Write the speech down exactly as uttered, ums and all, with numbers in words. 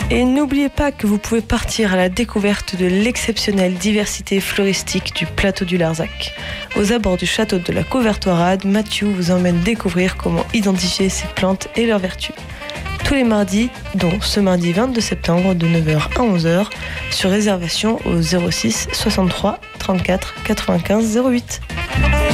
Et n'oubliez pas que vous pouvez partir à la découverte de l'exceptionnelle diversité floristique du plateau du Larzac. Aux abords du château de la Couvertoirade, Mathieu vous emmène découvrir comment identifier ces plantes et leurs vertus. Tous les mardis, dont ce mardi vingt-deux septembre de neuf heures à onze heures, sur réservation au zéro six soixante-trois trente-quatre quatre-vingt-quinze zéro huit.